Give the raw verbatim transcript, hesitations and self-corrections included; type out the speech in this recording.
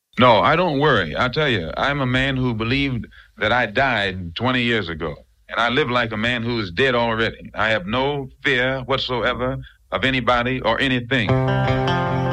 No, I don't worry. I tell you, I'm a man who believed that I died twenty years ago. And I live like a man who is dead already. I have no fear whatsoever of anybody or anything.